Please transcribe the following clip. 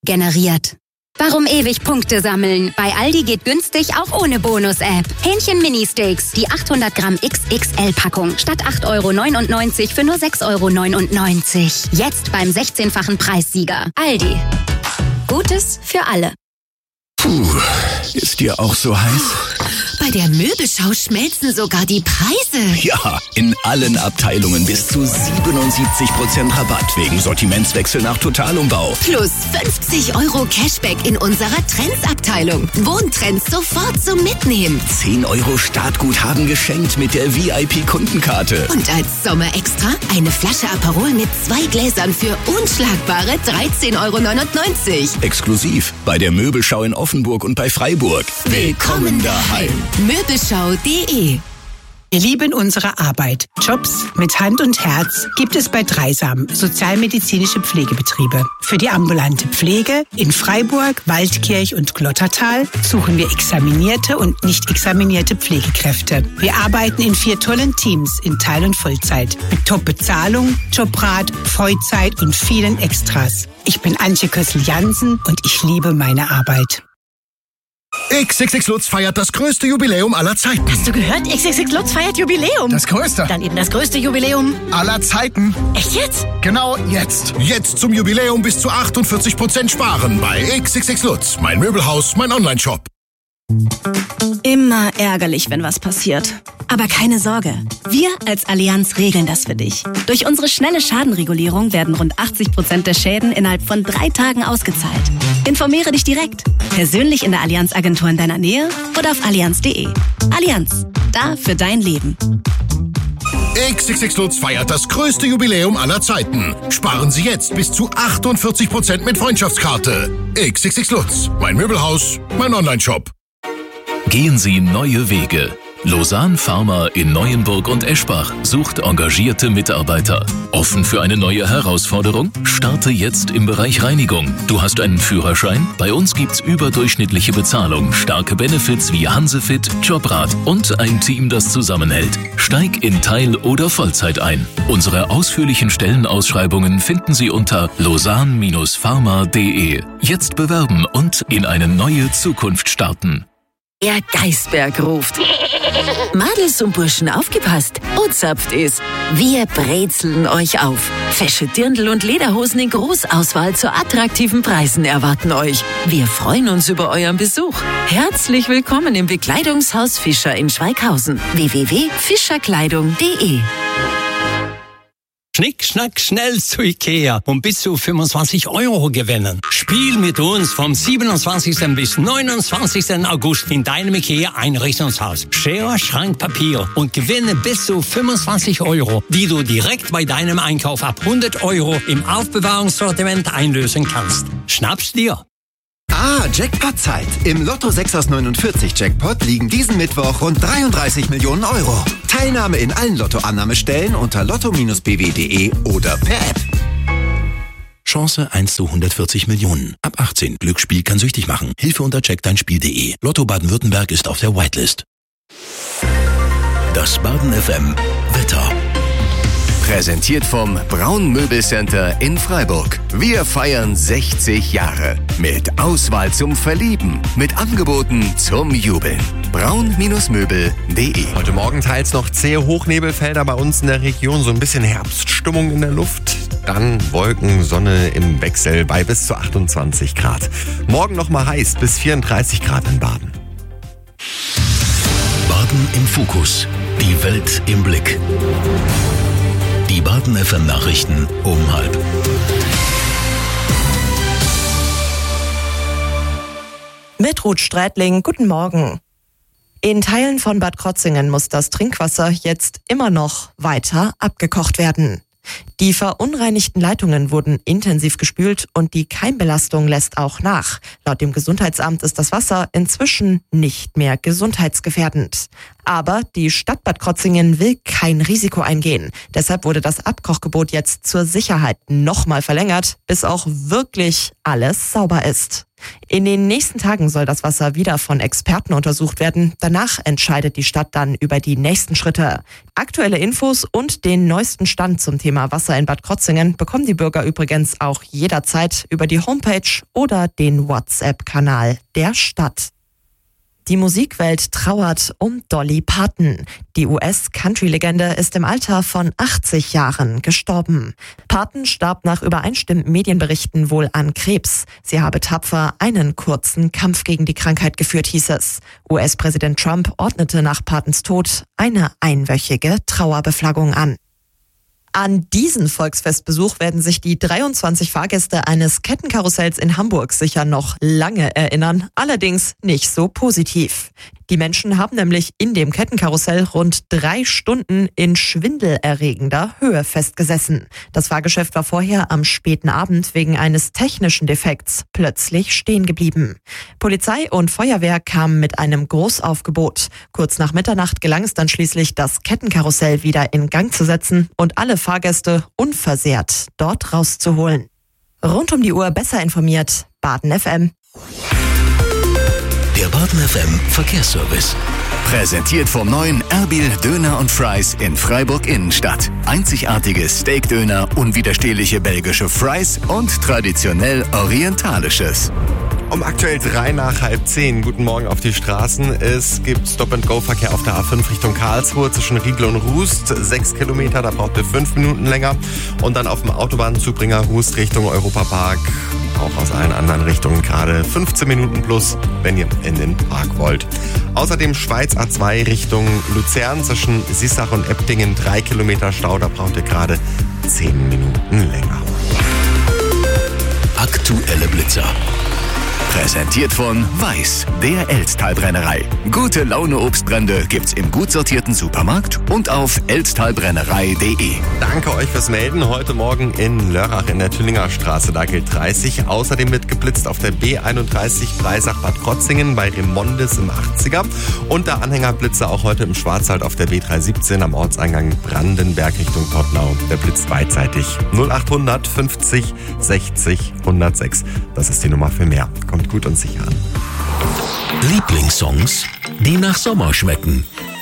generiert. Warum ewig Punkte sammeln? Bei Aldi geht günstig auch ohne Bonus-App. Hähnchen-Mini-Steaks, die 800 Gramm XXL-Packung. Statt 8,99 € für nur 6,99 €. Jetzt beim 16-fachen Preissieger. Aldi. Gutes für alle. Puh, ist dir auch so heiß? Bei der Möbelschau schmelzen sogar die Preise. Ja, in allen Abteilungen bis zu 77% Rabatt wegen Sortimentswechsel nach Totalumbau. Plus 50 € Cashback in unserer Trends-Abteilung. Wohntrends sofort zum Mitnehmen. 10 € Startguthaben geschenkt mit der VIP-Kundenkarte. Und als Sommerextra eine Flasche Aperol mit 2 Gläsern für unschlagbare 13,99 €. Exklusiv bei der Möbelschau in Offenburg und bei Freiburg. Willkommen daheim. Möbelschau.de. Wir lieben unsere Arbeit. Jobs mit Hand und Herz gibt es bei Dreisam, sozialmedizinische Pflegebetriebe. Für die ambulante Pflege in Freiburg, Waldkirch und Glottertal suchen wir examinierte und nicht examinierte Pflegekräfte. Wir arbeiten in 4 tollen Teams in Teil- und Vollzeit. Mit Top-Bezahlung, Jobrat, Freizeit und vielen Extras. Ich bin Antje Kössel-Jansen und ich liebe meine Arbeit. XXX Lutz feiert das größte Jubiläum aller Zeiten. Hast du gehört? XXX Lutz feiert Jubiläum. Das größte. Dann eben das größte Jubiläum aller Zeiten. Echt jetzt? Genau jetzt. Jetzt zum Jubiläum bis zu 48% sparen bei XXX Lutz. Mein Möbelhaus, mein Onlineshop. Immer ärgerlich, wenn was passiert. Aber keine Sorge, wir als Allianz regeln das für dich. Durch unsere schnelle Schadenregulierung werden rund 80% der Schäden innerhalb von 3 Tagen ausgezahlt. Informiere dich direkt, persönlich in der Allianz-Agentur in deiner Nähe oder auf allianz.de. Allianz, da für dein Leben. XXX Lutz feiert das größte Jubiläum aller Zeiten. Sparen Sie jetzt bis zu 48% mit Freundschaftskarte. XXX Lutz, mein Möbelhaus, mein Onlineshop. Gehen Sie neue Wege. Lausanne Pharma in Neuenburg und Eschbach sucht engagierte Mitarbeiter. Offen für eine neue Herausforderung? Starte jetzt im Bereich Reinigung. Du hast einen Führerschein? Bei uns gibt's überdurchschnittliche Bezahlung, starke Benefits wie Hansefit, Jobrat und ein Team, das zusammenhält. Steig in Teil- oder Vollzeit ein. Unsere ausführlichen Stellenausschreibungen finden Sie unter lausanne-pharma.de. Jetzt bewerben und in eine neue Zukunft starten. Der Geisberg ruft. Madels und Burschen, aufgepasst. Und zapft es. Wir brezeln euch auf. Fesche Dirndl und Lederhosen in Großauswahl zu attraktiven Preisen erwarten euch. Wir freuen uns über euren Besuch. Herzlich willkommen im Bekleidungshaus Fischer in Schweighausen. www.fischerkleidung.de. Schnick, schnack, schnell zu Ikea und bis zu 25 € gewinnen. Spiel mit uns vom 27. bis 29. August in deinem Ikea-Einrichtungshaus. Schere, Schrank, Papier und gewinne bis zu 25 €, die du direkt bei deinem Einkauf ab 100 € im Aufbewahrungssortiment einlösen kannst. Schnapp's dir! Ah, Jackpot-Zeit. Im Lotto 6 aus 49 Jackpot liegen diesen Mittwoch rund 33 Millionen €. Teilnahme in allen Lottoannahmestellen unter lotto-bw.de oder per App. Chance 1 zu 140 Millionen. Ab 18. Glücksspiel kann süchtig machen. Hilfe unter checkdeinspiel.de. Lotto Baden-Württemberg ist auf der Whitelist. Das Baden FM Wetter. Präsentiert vom Braun Möbelcenter in Freiburg. Wir feiern 60 Jahre. Mit Auswahl zum Verlieben. Mit Angeboten zum Jubeln. braun-möbel.de. Heute Morgen teils noch zähe Hochnebelfelder bei uns in der Region. So ein bisschen Herbststimmung in der Luft. Dann Wolken, Sonne im Wechsel bei bis zu 28 Grad. Morgen nochmal heiß bis 34 Grad in Baden. Baden im Fokus. Die Welt im Blick. Die Baden FM Nachrichten um 12:30. Mit Ruth Strätling, guten Morgen. In Teilen von Bad Krotzingen muss das Trinkwasser jetzt immer noch weiter abgekocht werden. Die verunreinigten Leitungen wurden intensiv gespült und die Keimbelastung lässt auch nach. Laut dem Gesundheitsamt ist das Wasser inzwischen nicht mehr gesundheitsgefährdend. Aber die Stadt Bad Krotzingen will kein Risiko eingehen. Deshalb wurde das Abkochgebot jetzt zur Sicherheit nochmal verlängert, bis auch wirklich alles sauber ist. In den nächsten Tagen soll das Wasser wieder von Experten untersucht werden. Danach entscheidet die Stadt dann über die nächsten Schritte. Aktuelle Infos und den neuesten Stand zum Thema Wasser in Bad Krotzingen bekommen die Bürger übrigens auch jederzeit über die Homepage oder den WhatsApp-Kanal der Stadt. Die Musikwelt trauert um Dolly Parton. Die US-Country-Legende ist im Alter von 80 Jahren gestorben. Parton starb nach übereinstimmenden Medienberichten wohl an Krebs. Sie habe tapfer einen kurzen Kampf gegen die Krankheit geführt, hieß es. US-Präsident Trump ordnete nach Partons Tod eine einwöchige Trauerbeflaggung an. An diesen Volksfestbesuch werden sich die 23 Fahrgäste eines Kettenkarussells in Hamburg sicher noch lange erinnern, allerdings nicht so positiv. Die Menschen haben nämlich in dem Kettenkarussell rund 3 Stunden in schwindelerregender Höhe festgesessen. Das Fahrgeschäft war vorher am späten Abend wegen eines technischen Defekts plötzlich stehen geblieben. Polizei und Feuerwehr kamen mit einem Großaufgebot. Kurz nach Mitternacht gelang es dann schließlich, das Kettenkarussell wieder in Gang zu setzen und alle Fahrgäste unversehrt dort rauszuholen. Rund um die Uhr besser informiert, Baden FM. Der Baden FM Verkehrsservice. Präsentiert vom neuen Erbil Döner und Fries in Freiburg Innenstadt. Einzigartige Steakdöner, unwiderstehliche belgische Fries und traditionell orientalisches. Um aktuell 3 nach halb 10. Guten Morgen auf die Straßen. Es gibt Stop-and-Go-Verkehr auf der A5 Richtung Karlsruhe zwischen Riedl und Rust. 6 Kilometer, da braucht ihr 5 Minuten länger. Und dann auf dem Autobahnzubringer Rust Richtung Europapark. Auch aus allen anderen Richtungen gerade 15 Minuten plus, wenn ihr in den Park wollt. Außerdem Schweiz A2 Richtung Luzern zwischen Sissach und Eppdingen 3 Kilometer Stau. Da braucht ihr gerade 10 Minuten länger. Aktuelle Blitzer. Präsentiert von Weiß, der Elsttalbrennerei. Gute Laune Obstbrände gibt's im gut sortierten Supermarkt und auf elsttalbrennerei.de. Danke euch fürs Melden. Heute Morgen in Lörrach in der Tülinger Straße, da gilt 30. Außerdem wird geblitzt auf der B31 Breisach-Bad Krotzingen bei Remondes im 80er. Und der Anhängerblitzer auch heute im Schwarzwald auf der B317 am Ortseingang Brandenberg Richtung Pottnau. Der blitzt beidseitig. 0800 50 60 106. Das ist die Nummer für mehr. Kommt gut und sicher an. Lieblingssongs, die nach Sommer schmecken.